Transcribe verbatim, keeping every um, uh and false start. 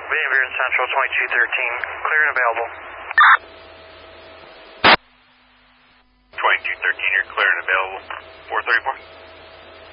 Van Buren Central, twenty-two thirteen, clear and available. twenty-two thirteen, you're clear and available. four thirty-four